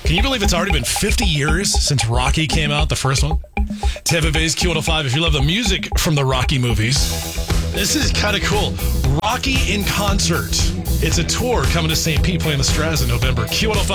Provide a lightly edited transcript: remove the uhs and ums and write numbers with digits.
Can you believe it's already been 50 years since Rocky came out, the first one? Tampa Bay's Q105. If you love the music from the Rocky movies, this is kind of cool. Rocky in concert. It's a tour coming to St. Pete playing the Straz in November. Q105.